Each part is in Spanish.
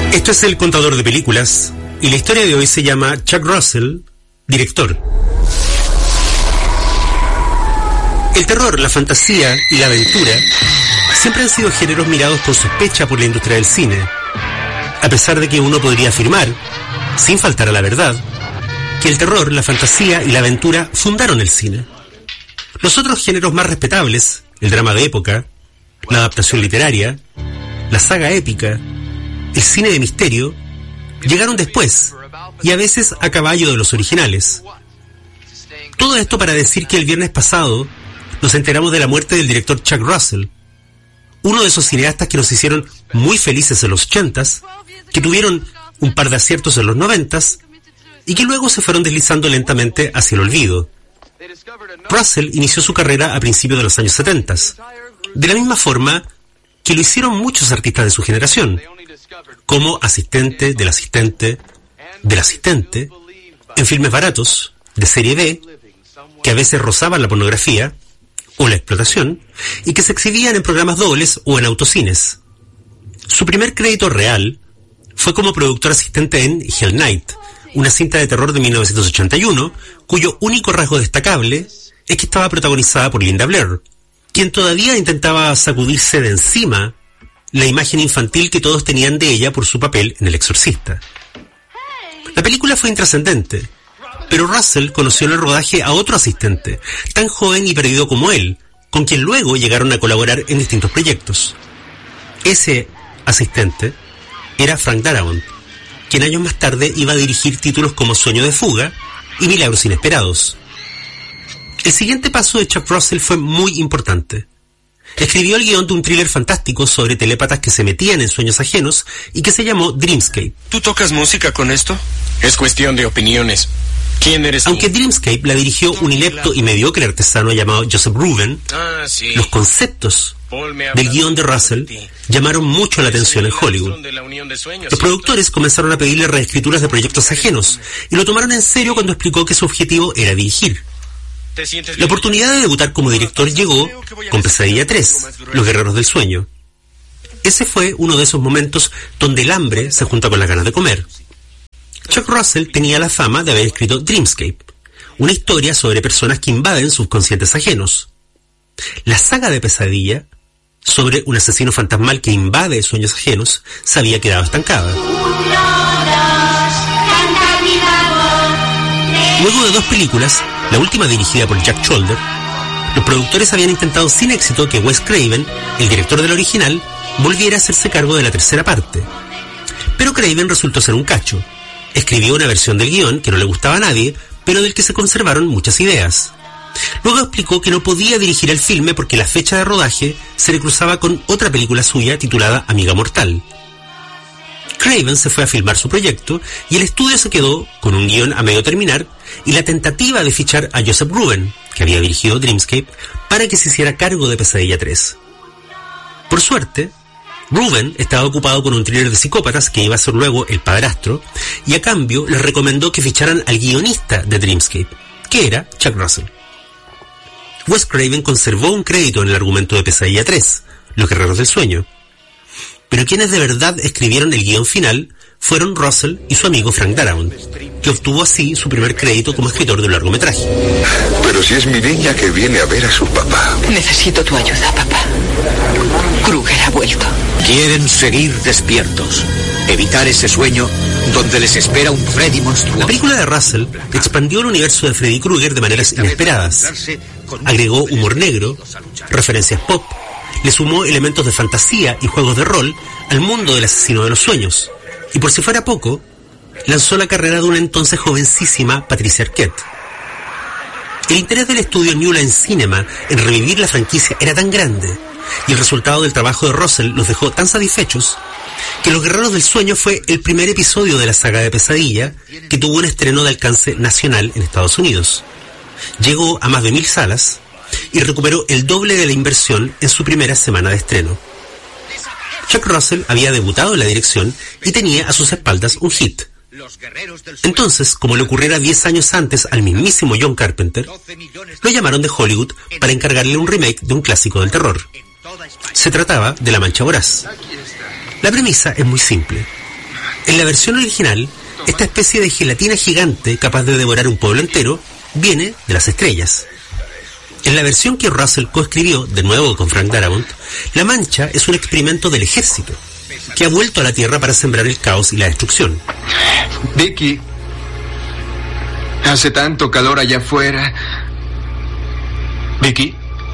Esto es El Contador de Películas y la historia de hoy se llama Chuck Russell, director. El terror, la fantasía y la aventura siempre han sido géneros mirados con sospecha por la industria del cine, a pesar de que uno podría afirmar, sin faltar a la verdad, que el terror, la fantasía y la aventura fundaron el cine. Los otros géneros más respetables, el drama de época, la adaptación literaria, la saga épica, el cine de misterio, llegaron después, y a veces a caballo de los originales. Todo esto para decir que el viernes pasado nos enteramos de la muerte del director Chuck Russell, uno de esos cineastas que nos hicieron muy felices en los 80s, que tuvieron un par de aciertos en los 90s, y que luego se fueron deslizando lentamente hacia el olvido. Russell inició su carrera a principios de los años 70s, de la misma forma que lo hicieron muchos artistas de su generación, como asistente del asistente del asistente, en filmes baratos, de serie B, que a veces rozaban la pornografía o la explotación, y que se exhibían en programas dobles o en autocines. Su primer crédito real fue como productor asistente en Hell Night, una cinta de terror de 1981, cuyo único rasgo destacable es que estaba protagonizada por Linda Blair, quien todavía intentaba sacudirse de encima la imagen infantil que todos tenían de ella por su papel en El Exorcista. La película fue intrascendente, pero Russell conoció en el rodaje a otro asistente, tan joven y perdido como él, con quien luego llegaron a colaborar en distintos proyectos. Ese asistente era Frank Darabont, quien años más tarde iba a dirigir títulos como Sueño de fuga y Milagros inesperados. El siguiente paso de Chuck Russell fue muy importante. Escribió el guión de un thriller fantástico sobre telépatas que se metían en sueños ajenos y que se llamó Dreamscape. ¿Tú tocas música con esto? Es cuestión de opiniones. ¿Quién eres tú? Aunque Dreamscape la dirigió un inepto y mediocre artesano llamado Joseph Ruben, sí. Los conceptos del guión de Russell llamaron mucho la atención en Hollywood. Los productores comenzaron a pedirle reescrituras de proyectos ajenos y lo tomaron en serio cuando explicó que su objetivo era dirigir. La oportunidad de debutar como director llegó con Pesadilla 3, Los Guerreros del Sueño. Ese fue uno de esos momentos donde el hambre se junta con las ganas de comer. Chuck Russell tenía la fama de haber escrito Dreamscape, una historia sobre personas que invaden subconscientes ajenos. La saga de Pesadilla, sobre un asesino fantasmal que invade sueños ajenos, se había quedado estancada. Luego de 2 películas, la última dirigida por Jack Sholder, los productores habían intentado sin éxito que Wes Craven, el director del original, volviera a hacerse cargo de la tercera parte. Pero Craven resultó ser un cacho. Escribió una versión del guión que no le gustaba a nadie, pero del que se conservaron muchas ideas. Luego explicó que no podía dirigir el filme porque la fecha de rodaje se le cruzaba con otra película suya titulada Amiga Mortal. Craven se fue a filmar su proyecto y el estudio se quedó con un guión a medio terminar y la tentativa de fichar a Joseph Ruben, que había dirigido Dreamscape, para que se hiciera cargo de Pesadilla 3. Por suerte, Ruben estaba ocupado con un thriller de psicópatas que iba a ser luego El Padrastro, y a cambio les recomendó que ficharan al guionista de Dreamscape, que era Chuck Russell. Wes Craven conservó un crédito en el argumento de Pesadilla 3, Los Guerreros del Sueño, pero quienes de verdad escribieron el guión final fueron Russell y su amigo Frank Darabont, que obtuvo así su primer crédito como escritor de un largometraje. Pero si es mi niña que viene a ver a su papá. Necesito tu ayuda, papá. Krueger ha vuelto. Quieren seguir despiertos, evitar ese sueño donde les espera un Freddy monstruoso. La película de Russell expandió el universo de Freddy Krueger de maneras inesperadas. Agregó humor negro, referencias pop, le sumó elementos de fantasía y juegos de rol al mundo del asesino de los sueños. Y por si fuera poco, lanzó la carrera de una entonces jovencísima Patricia Arquette. El interés del estudio New Line Cinema en revivir la franquicia era tan grande, y el resultado del trabajo de Russell los dejó tan satisfechos, que Los Guerreros del Sueño fue el primer episodio de la saga de Pesadilla que tuvo un estreno de alcance nacional en Estados Unidos. Llegó a más de 1000 salas y recuperó el doble de la inversión en su primera semana de estreno. Chuck Russell había debutado en la dirección y tenía a sus espaldas un hit. Entonces, como le ocurriera 10 años antes al mismísimo John Carpenter, lo llamaron de Hollywood para encargarle un remake de un clásico del terror. Se trataba de La Mancha Voraz. La premisa es muy simple. En la versión original, esta especie de gelatina gigante capaz de devorar un pueblo entero viene de las estrellas. En la versión que Russell coescribió, de nuevo con Frank Darabont, la mancha es un experimento del ejército, que ha vuelto a la Tierra para sembrar el caos y la destrucción. Vicky, hace tanto calor allá afuera. Vicky.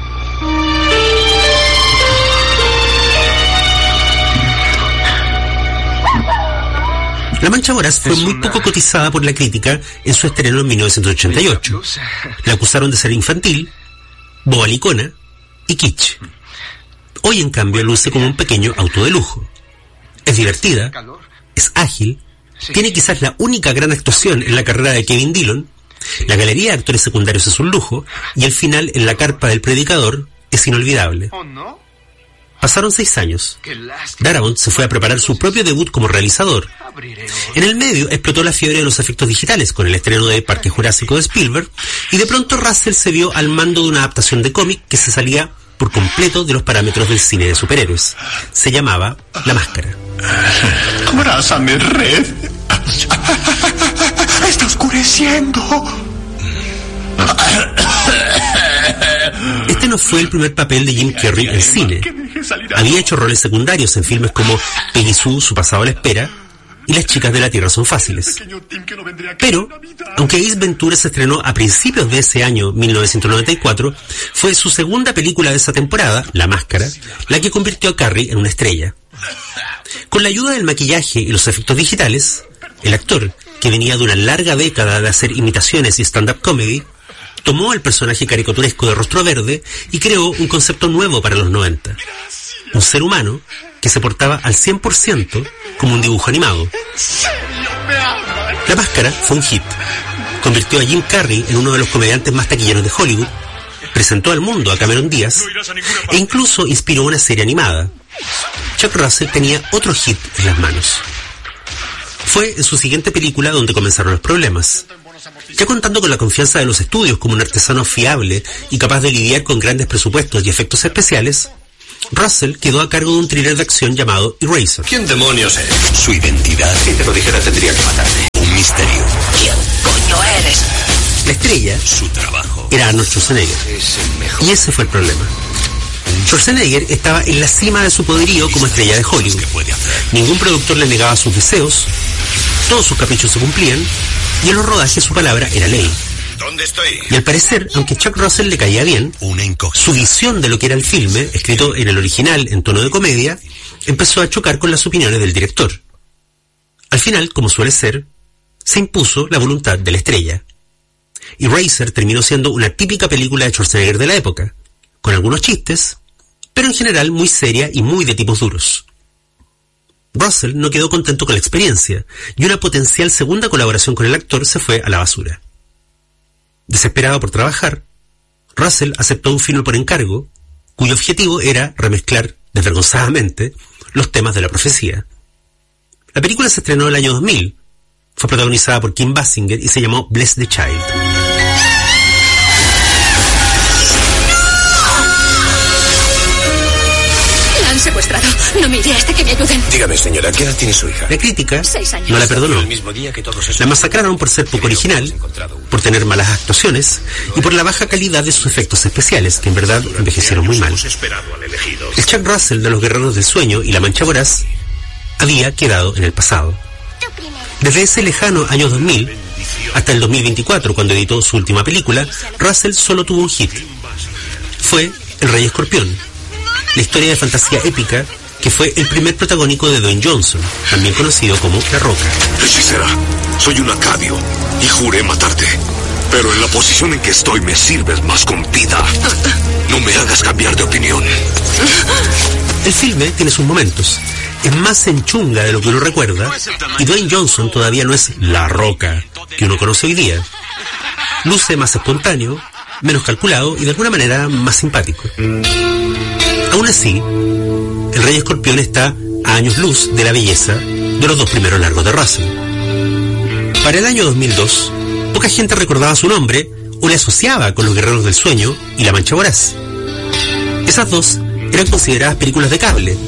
La Mancha Voraz fue muy poco cotizada por la crítica en su estreno en 1988. La acusaron de ser infantil, bobalicona y kitsch. Hoy, en cambio, luce como un pequeño auto de lujo. Es divertida, es ágil, tiene quizás la única gran actuación en la carrera de Kevin Dillon, la galería de actores secundarios es un lujo, y el final en la carpa del predicador es inolvidable. Pasaron 6 años. Darabont se fue a preparar su propio debut como realizador. En el medio explotó la fiebre de los efectos digitales con el estreno de Parque Jurásico de Spielberg, y de pronto Russell se vio al mando de una adaptación de cómic que se salía por completo de los parámetros del cine de superhéroes. Se llamaba La Máscara. ¡Abrázame, Red! ¡Está oscureciendo! Este no fue el primer papel de Jim Carrey en cine. Había hecho roles secundarios en filmes como Peggy Sue, Su pasado a la espera, y Las chicas de la Tierra son fáciles. Pero, aunque Ace Ventura se estrenó a principios de ese año 1994, fue su segunda película de esa temporada, La Máscara, la que convirtió a Carrey en una estrella. Con la ayuda del maquillaje y los efectos digitales, el actor, que venía de una larga década de hacer imitaciones y stand-up comedy, tomó el personaje caricaturesco de rostro verde y creó un concepto nuevo para los 90. Un ser humano que se portaba al 100% como un dibujo animado. La Máscara fue un hit. Convirtió a Jim Carrey en uno de los comediantes más taquilleros de Hollywood, presentó al mundo a Cameron Díaz e incluso inspiró una serie animada. Chuck Russell tenía otro hit en las manos. Fue en su siguiente película donde comenzaron los problemas. Ya contando con la confianza de los estudios como un artesano fiable y capaz de lidiar con grandes presupuestos y efectos especiales, Russell quedó a cargo de un thriller de acción llamado Eraser. ¿Quién demonios es? Su identidad. Si te lo dijera tendría que matarme. Un misterio. ¿Quién coño eres? La estrella, su trabajo, era Arnold Schwarzenegger. es el mejor. Y ese fue el problema. Schwarzenegger estaba en la cima de su poderío como estrella de Hollywood. Ningún productor le negaba sus deseos, todos sus caprichos se cumplían, y en los rodajes su palabra era ley. ¿Dónde estoy? Y al parecer, aunque Chuck Russell le caía bien, su visión de lo que era el filme, escrito en el original en tono de comedia, empezó a chocar con las opiniones del director. Al final, como suele ser, se impuso la voluntad de la estrella. Eraser terminó siendo una típica película de Schwarzenegger de la época, con algunos chistes, pero en general muy seria y muy de tipos duros. Russell no quedó contento con la experiencia, y una potencial segunda colaboración con el actor se fue a la basura. Desesperado por trabajar, Russell aceptó un filme por encargo, cuyo objetivo era remezclar, desvergonzadamente, los temas de la profecía. La película se estrenó en el año 2000, fue protagonizada por Kim Basinger y se llamó Bless the Child. La han secuestrado. No me iré hasta que me ayuden. Dígame, señora, ¿qué edad tiene su hija? La crítica 6 años. no la perdonó. El mismo día que todos esos... La masacraron por ser poco original, por tener malas actuaciones y por la baja calidad de sus efectos especiales, que en verdad envejecieron muy mal. El Chuck Russell de Los Guerreros del Sueño y La Mancha Voraz había quedado en el pasado. Desde ese lejano año 2000 hasta el 2024, cuando editó su última película, Russell solo tuvo un hit. Fue El Rey Escorpión, la historia de fantasía épica que fue el primer protagónico de Dwayne Johnson, también conocido como La Roca. Hechicera, soy un acadio y juré matarte. Pero en la posición en que estoy me sirves más con vida. No me hagas cambiar de opinión. El filme tiene sus momentos. Es más enchunga de lo que uno recuerda, y Dwayne Johnson todavía no es La Roca que uno conoce hoy día. Luce más espontáneo, menos calculado y de alguna manera más simpático. Aún así, El Rey Escorpión está a años luz de la belleza de los dos primeros largos de Russell. Para el año 2002, poca gente recordaba su nombre o le asociaba con Los Guerreros del Sueño y La Mancha Voraz. Esas dos eran consideradas películas de cable,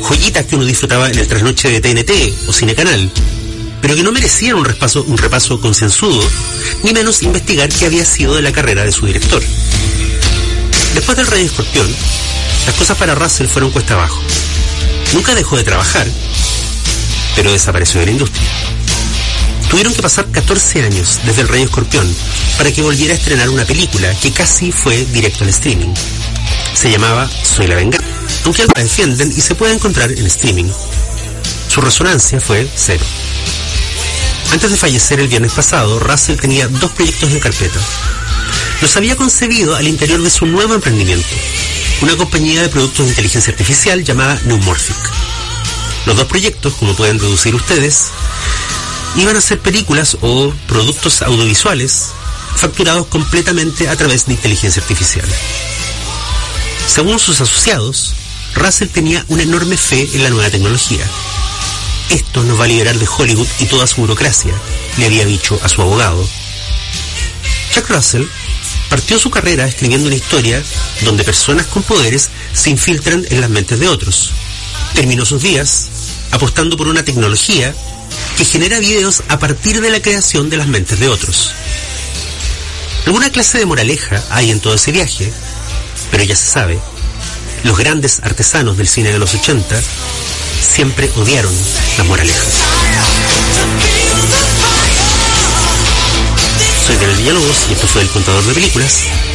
joyitas que uno disfrutaba en el trasnoche de TNT o Cine Canal, pero que no merecían un repaso concienzudo, ni menos investigar qué había sido de la carrera de su director. Después del Rey Escorpión, las cosas para Russell fueron cuesta abajo. Nunca dejó de trabajar, pero desapareció de la industria. Tuvieron que pasar 14 años desde el Rey Escorpión para que volviera a estrenar una película que casi fue directo al streaming. Se llamaba Soy la Venganza, aunque algunos la defienden y se puede encontrar en streaming. Su resonancia fue cero. Antes de fallecer el viernes pasado, Russell tenía 2 proyectos en carpeta. Los había concebido al interior de su nuevo emprendimiento, una compañía de productos de inteligencia artificial llamada Neumorphic. Los 2 proyectos, como pueden deducir ustedes, iban a ser películas o productos audiovisuales facturados completamente a través de inteligencia artificial. Según sus asociados, Russell tenía una enorme fe en la nueva tecnología. Esto nos va a liberar de Hollywood y toda su burocracia, le había dicho a su abogado. Chuck Russell partió su carrera escribiendo una historia donde personas con poderes se infiltran en las mentes de otros. Terminó sus días apostando por una tecnología que genera videos a partir de la creación de las mentes de otros. Alguna clase de moraleja hay en todo ese viaje, pero ya se sabe, los grandes artesanos del cine de los 80 siempre odiaron las moralejas. Soy Daniel Villalobos y esto fue El Contador de Películas.